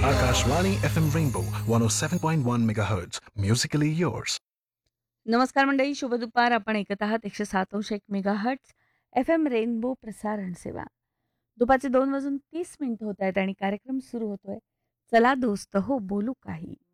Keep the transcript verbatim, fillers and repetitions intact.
Akashvani F M Rainbow one oh seven point one megahertz. Musically yours. नमस्कार मंडळी, शुभ दुपार. आपण ऐकत आहात एकशे सात अंश एक mega hertz F M rainbow प्रसारण सेवा. दुपारचे दोन वाजून तीस मिनिटं होत आहेत आणि कार्यक्रम सुरू होतोय. चला दोस्त हो बोलू काही.